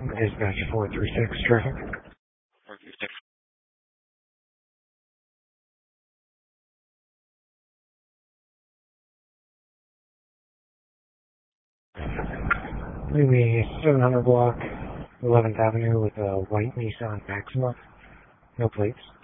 Dispatch 436 traffic. 436. Maybe 700 block, 11th Avenue with a white Nissan Maxima. No plates.